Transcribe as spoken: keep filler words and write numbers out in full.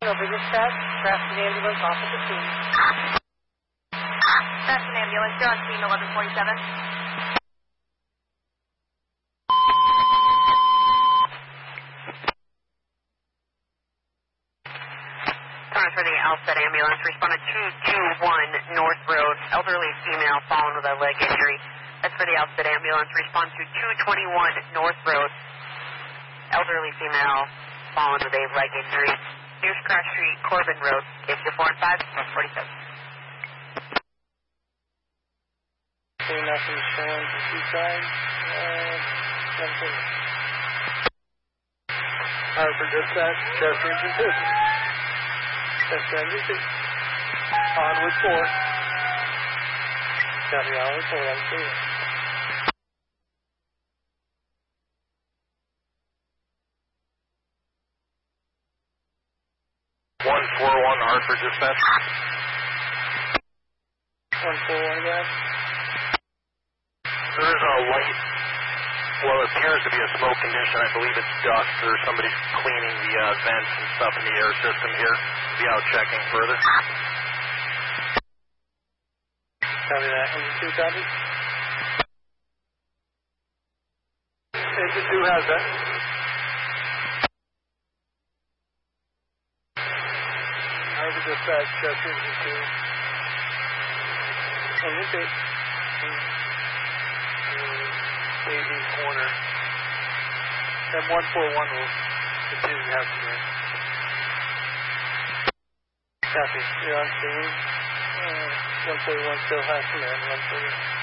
Over dispatch, Grafton ambulance off at the scene. Grafton ambulance, you're on scene eleven forty-seven. Coming for the Alstead ambulance, responded two two one North Road, elderly female fallen with a leg injury. That's for the Alstead ambulance, respond to two twenty-one North Road, elderly female fallen with a leg injury. News Cross Street, Corbin Road, case two four and five, one forty-seven. Okay, nothing showing from two sides. Uh, nothing. Hartford dispatch, Chester engine two. Chester engine two. Onward four. Copy, onward four, I'm seeing it. one four one Hartford dispatch. one four one again. There is a light, well, it appears to be a smoke condition. I believe it's dust or somebody's cleaning the uh, vents and stuff in the air system here. Be out checking further. Copy that. Engine two, copy. Engine two has that. Hartford dispatch, Chester engine two. Engine two. A V corner. Then one four one will continue to have some rain. Copy. You're on scene. Uh, one forty-one still has some rain. one forty-one.